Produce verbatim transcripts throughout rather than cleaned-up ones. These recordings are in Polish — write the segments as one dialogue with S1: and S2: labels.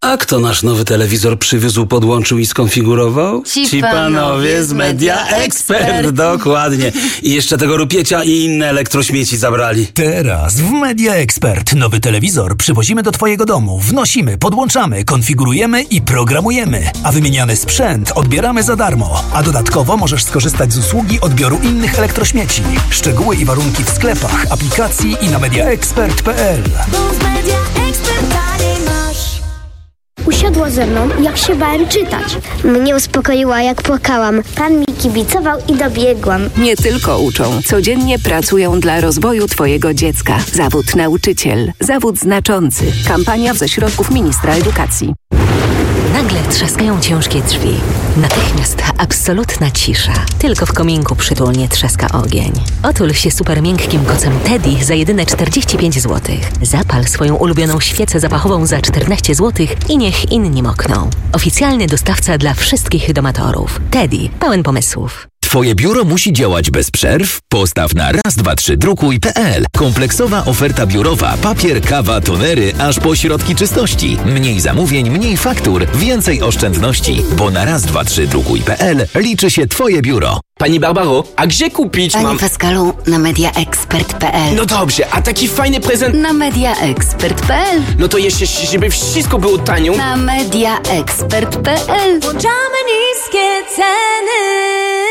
S1: A kto nasz nowy telewizor przywiózł, podłączył i skonfigurował?
S2: Ci, Ci panowie z Media Expert.
S1: Dokładnie. I jeszcze tego rupiecia i inne elektrośmieci zabrali.
S3: Teraz w Media Expert nowy telewizor przywozimy do twojego domu, wnosimy, podłączamy, konfigurujemy i programujemy. A wymieniany sprzęt odbieramy za darmo. A dodatkowo możesz skorzystać z usługi odbioru innych elektrośmieci. Szczegóły i warunki w sklepach, aplikacji i na mediaexpert kropka p l.
S4: Usiadła ze mną, jak się bałem czytać. Mnie uspokoiła, jak płakałam. Pan mi kibicował i dobiegłam.
S5: Nie tylko uczą, codziennie pracują dla rozwoju twojego dziecka. Zawód nauczyciel. Zawód znaczący. Kampania ze środków ministra edukacji.
S6: Nagle trzaskają ciężkie drzwi. Natychmiast absolutna cisza. Tylko w kominku przytulnie trzaska ogień. Otul się super miękkim kocem Teddy za jedyne czterdzieści pięć złotych. Zapal swoją ulubioną świecę zapachową za czternaście złotych i niech inni mokną. Oficjalny dostawca dla wszystkich domatorów. Teddy, pełen pomysłów.
S7: Twoje biuro musi działać bez przerw? Postaw na raz dwa trzy drukuj kropka p l. Kompleksowa oferta biurowa, papier, kawa, tonery, aż po środki czystości. Mniej zamówień, mniej faktur, więcej oszczędności. Bo na raz dwa trzy drukuj kropka p l liczy się Twoje biuro.
S8: Pani Barbaro, a gdzie kupić
S6: Panie
S8: mam...
S6: Pascalu, na mediaexpert kropka p l.
S8: No dobrze, a taki fajny prezent...
S6: Na mediaexpert kropka p l.
S8: No to jeszcze, żeby wszystko było tanio...
S6: Na mediaexpert kropka p l.
S9: Włączamy niskie ceny.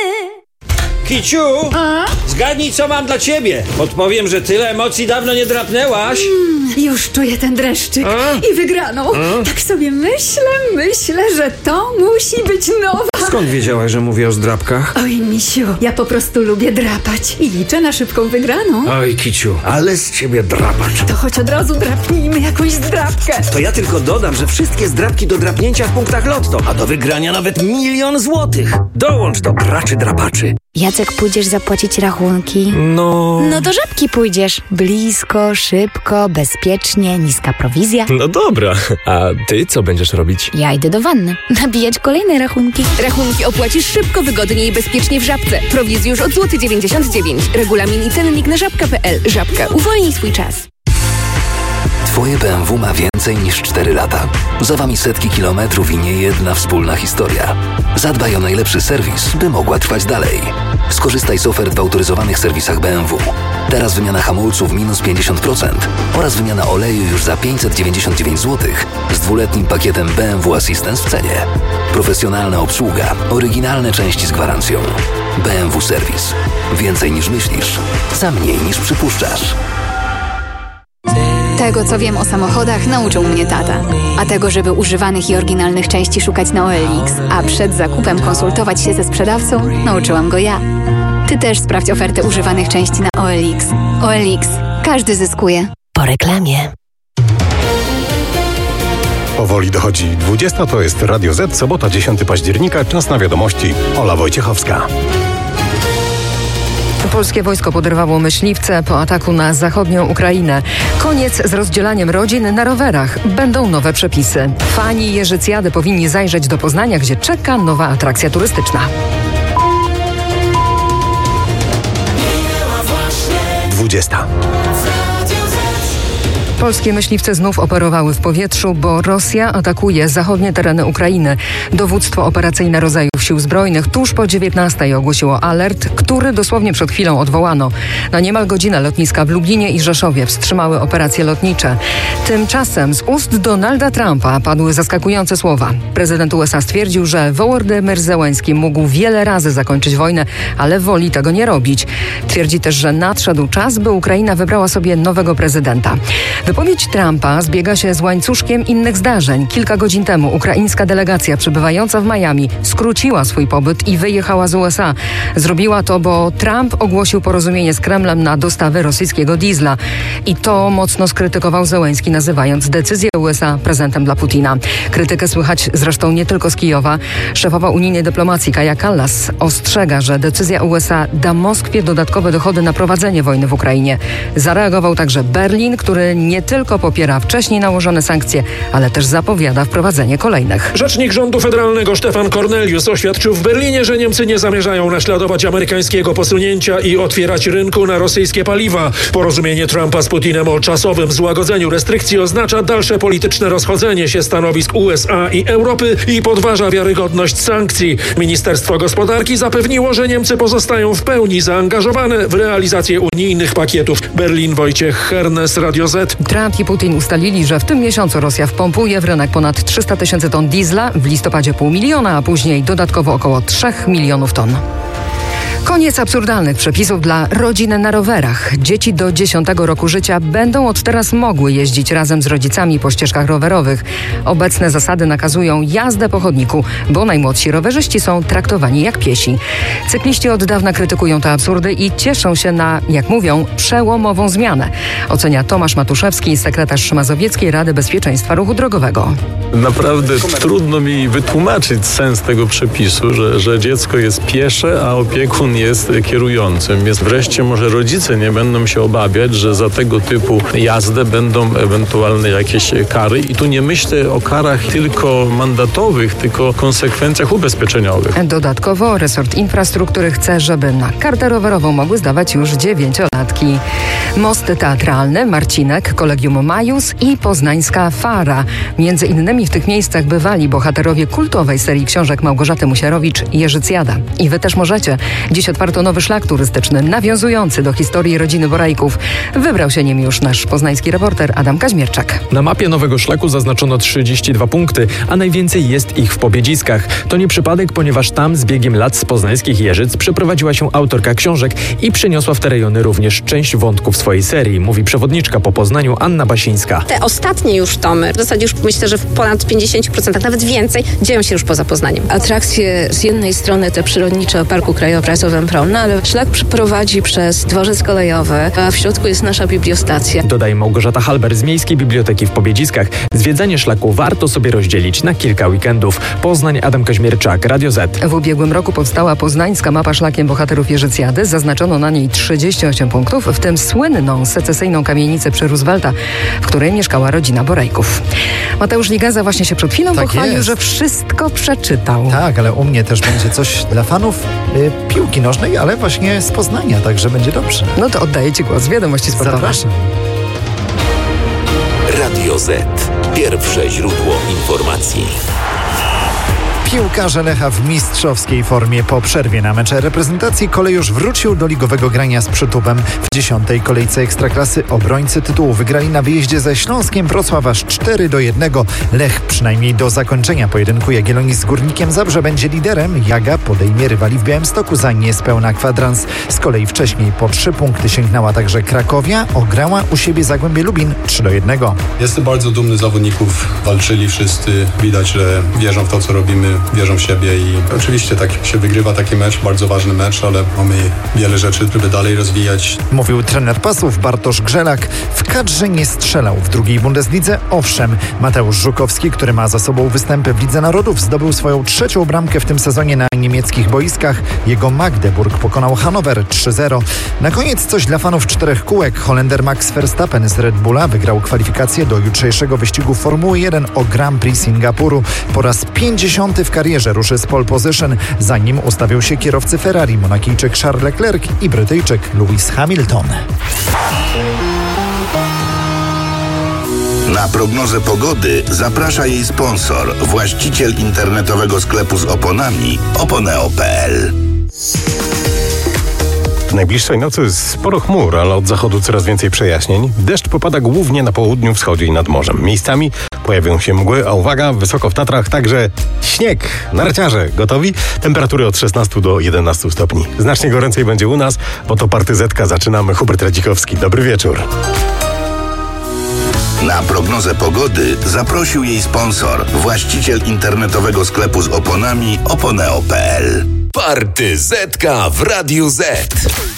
S10: Kiciu,
S9: A?
S10: Zgadnij, co mam dla ciebie. Podpowiem, że tyle emocji dawno nie drapnęłaś.
S9: Mm, już czuję ten dreszczyk.
S10: A?
S9: I wygraną.
S10: A?
S9: Tak sobie myślę, myślę, że to musi być nowa.
S10: Skąd wiedziałaś, że mówię o zdrapkach?
S9: Oj, misiu, ja po prostu lubię drapać i liczę na szybką wygraną.
S10: Oj, Kiciu, ale z ciebie drapacz.
S9: To choć od razu drapnijmy jakąś zdrapkę.
S10: To ja tylko dodam, że wszystkie zdrapki do drapnięcia w punktach Lotto, a do wygrania nawet milion złotych. Dołącz do graczy drapaczy.
S11: Jacek, pójdziesz zapłacić rachunki?
S10: No...
S11: No do Żabki pójdziesz. Blisko, szybko, bezpiecznie, niska prowizja.
S12: No dobra, a ty co będziesz robić?
S11: Ja idę do wanny. Nabijać kolejne rachunki.
S5: Rachunki opłacisz szybko, wygodnie i bezpiecznie w Żabce. Prowizji już od złoty dziewięćdziesiąt dziewięć. Regulamin i cennik na żabka kropka p l. Żabka. Uwolnij swój czas.
S7: Twoje B M W ma więcej niż cztery lata. Za wami setki kilometrów i nie jedna wspólna historia. Zadbaj o najlepszy serwis, by mogła trwać dalej. Skorzystaj z ofert w autoryzowanych serwisach B M W. Teraz wymiana hamulców minus pięćdziesiąt procent oraz wymiana oleju już za pięćset dziewięćdziesiąt dziewięć złotych z dwuletnim pakietem B M W Assistance w cenie. Profesjonalna obsługa, oryginalne części z gwarancją. B M W Serwis. Więcej niż myślisz, za mniej niż przypuszczasz.
S13: Tego, co wiem o samochodach, nauczył mnie tata. A tego, żeby używanych i oryginalnych części szukać na O L X, a przed zakupem konsultować się ze sprzedawcą, nauczyłam go ja. Ty też sprawdź ofertę używanych części na O L X. O L X. Każdy zyskuje.
S6: Po reklamie.
S14: Powoli dochodzi dwudziesta, to jest Radio Z, sobota dziesiątego października, czas na wiadomości. Ola Wojciechowska.
S15: Polskie wojsko poderwało myśliwce po ataku na zachodnią Ukrainę. Koniec z rozdzielaniem rodzin na rowerach. Będą nowe przepisy. Fani Jeżycjady powinni zajrzeć do Poznania, gdzie czeka nowa atrakcja turystyczna.
S14: dwudziesta.
S15: Polskie myśliwce znów operowały w powietrzu, bo Rosja atakuje zachodnie tereny Ukrainy. Dowództwo operacyjne rodzajów sił zbrojnych tuż po dziewiętnastej ogłosiło alert, który dosłownie przed chwilą odwołano. Na niemal godzinę lotniska w Lublinie i Rzeszowie wstrzymały operacje lotnicze. Tymczasem z ust Donalda Trumpa padły zaskakujące słowa. Prezydent U S A stwierdził, że Wołodymyr Zełenski mógł wiele razy zakończyć wojnę, ale woli tego nie robić. Twierdzi też, że nadszedł czas, by Ukraina wybrała sobie nowego prezydenta. Wypowiedź Trumpa zbiega się z łańcuszkiem innych zdarzeń. Kilka godzin temu ukraińska delegacja przebywająca w Miami skróciła swój pobyt i wyjechała z U S A. Zrobiła to, bo Trump ogłosił porozumienie z Kremlem na dostawy rosyjskiego diesla. I to mocno skrytykował Zełenski, nazywając decyzję U S A prezentem dla Putina. Krytykę słychać zresztą nie tylko z Kijowa. Szefowa unijnej dyplomacji Kaja Kallas ostrzega, że decyzja U S A da Moskwie dodatkowe dochody na prowadzenie wojny w Ukrainie. Zareagował także Berlin, który nie nie tylko popiera wcześniej nałożone sankcje, ale też zapowiada wprowadzenie kolejnych.
S16: Rzecznik rządu federalnego Stefan Cornelius oświadczył w Berlinie, że Niemcy nie zamierzają naśladować amerykańskiego posunięcia i otwierać rynku na rosyjskie paliwa. Porozumienie Trumpa z Putinem o czasowym złagodzeniu restrykcji oznacza dalsze polityczne rozchodzenie się stanowisk U S A i Europy i podważa wiarygodność sankcji. Ministerstwo Gospodarki zapewniło, że Niemcy pozostają w pełni zaangażowane w realizację unijnych pakietów. Berlin, Wojciech Hernes, Radio Z.
S15: Trump i Putin ustalili, że w tym miesiącu Rosja wpompuje w rynek ponad trzysta tysięcy ton diesla, w listopadzie pół miliona, a później dodatkowo około trzech milionów ton. Koniec absurdalnych przepisów dla rodzin na rowerach. Dzieci do dziesiątego roku życia będą od teraz mogły jeździć razem z rodzicami po ścieżkach rowerowych. Obecne zasady nakazują jazdę po chodniku, bo najmłodsi rowerzyści są traktowani jak piesi. Cykliści od dawna krytykują te absurdy i cieszą się na, jak mówią, przełomową zmianę. Ocenia Tomasz Matuszewski, sekretarz Mazowieckiej Rady Bezpieczeństwa Ruchu Drogowego.
S17: Naprawdę trudno mi wytłumaczyć sens tego przepisu, że, że dziecko jest piesze, a opiekun jest kierującym. Jest wreszcie może rodzice nie będą się obawiać, że za tego typu jazdę będą ewentualne jakieś kary. I tu nie myślę o karach tylko mandatowych, tylko konsekwencjach ubezpieczeniowych.
S15: Dodatkowo resort infrastruktury chce, żeby na kartę rowerową mogły zdawać już dziewięciolatki. Mosty teatralne, Marcinek, Kolegium Majus i poznańska Fara. Między innymi w tych miejscach bywali bohaterowie kultowej serii książek Małgorzaty Musiarowicz, Jerzycjada. I wy też możecie. Dziś otwarto nowy szlak turystyczny nawiązujący do historii rodziny Borajków. Wybrał się nim już nasz poznański reporter Adam Kaźmierczak.
S12: Na mapie nowego szlaku zaznaczono trzydzieści dwa punkty, a najwięcej jest ich w Pobiedziskach. To nie przypadek, ponieważ tam z biegiem lat z poznańskich Jeżyc przeprowadziła się autorka książek i przyniosła w te rejony również część wątków swojej serii, mówi przewodniczka po Poznaniu Anna Basińska.
S18: Te ostatnie już tomy, w zasadzie już myślę, że w ponad pięćdziesiąt procent, nawet więcej, dzieją się już poza Poznaniem.
S19: Atrakcje z jednej strony te przyrodnicze o Parku Krajobrazowym Promna, ale szlak prowadzi przez dworzec kolejowy, a w środku jest nasza bibliostacja.
S12: Dodaje Małgorzata Halber z Miejskiej Biblioteki w Pobiedziskach. Zwiedzanie szlaku warto sobie rozdzielić na kilka weekendów. Poznań, Adam Kaźmierczak, Radio Z.
S15: W ubiegłym roku powstała poznańska mapa szlakiem bohaterów Jerzycjady. Zaznaczono na niej trzydzieści osiem punktów, w tym słynną secesyjną kamienicę przy Roosevelta, w której mieszkała rodzina Borejków. Mateusz Ligaza właśnie się przed chwilą
S20: tak
S15: pochwalił,
S20: jest.
S15: że wszystko przeczytał.
S20: Tak, ale u mnie też będzie coś dla fanów y, piłki nożnej, ale właśnie z Poznania, także będzie dobrze.
S15: No to oddaję Ci głos. Wiadomości sportowe.
S20: Zapraszam.
S21: Radio Z. Pierwsze źródło informacji.
S20: Piłkarze Lecha w mistrzowskiej formie. Po przerwie na mecze reprezentacji Kolejusz wrócił do ligowego grania z Przytupem. W dziesiątej kolejce Ekstraklasy obrońcy tytułu wygrali na wyjeździe ze Śląskiem Wrocław aż cztery do jednego. Lech przynajmniej do zakończenia pojedynku Jagiellonii z Górnikiem Zabrze będzie liderem. Jaga podejmie rywali w Białymstoku za niespełna kwadrans. Z kolei wcześniej po trzy punkty sięgnęła także Krakowia. Ograła u siebie Zagłębie Lubin trzy do jednego.
S22: Jestem bardzo dumny z zawodników. Walczyli wszyscy. Widać, że wierzą w to, co robimy. Wierzą w siebie i oczywiście tak się wygrywa taki mecz, bardzo ważny mecz, ale mamy wiele rzeczy, żeby dalej rozwijać.
S20: Mówił trener Pasów Bartosz Grzelak. W kadrze nie strzelał w drugiej Bundeslidze, owszem. Mateusz Żukowski, który ma za sobą występy w Lidze Narodów, zdobył swoją trzecią bramkę w tym sezonie na niemieckich boiskach. Jego Magdeburg pokonał Hannover trzy zero. Na koniec coś dla fanów czterech kółek. Holender Max Verstappen z Red Bulla wygrał kwalifikacje do jutrzejszego wyścigu Formuły jeden o Grand Prix Singapuru. Po raz pięćdziesiąty w karierze ruszy z pole position. Za nim ustawią się kierowcy Ferrari, Monakijczyk Charles Leclerc i Brytyjczyk Lewis Hamilton.
S23: Na prognozę pogody zaprasza jej sponsor, właściciel internetowego sklepu z oponami oponeo kropka p l.
S14: W najbliższej nocy sporo chmur, ale od zachodu coraz więcej przejaśnień. Deszcz popada głównie na południu, wschodzie i nad morzem. Miejscami pojawią się mgły, a uwaga, wysoko w Tatrach także śnieg. Narciarze gotowi? Temperatury od szesnastu do jedenastu stopni. Znacznie goręcej będzie u nas, bo to partyzetka. Zaczynamy. Hubert Radzikowski. Dobry wieczór.
S23: Na prognozę pogody zaprosił jej sponsor, właściciel internetowego sklepu z oponami oponeo kropka p l.
S21: Partyzetka w Radiu Z.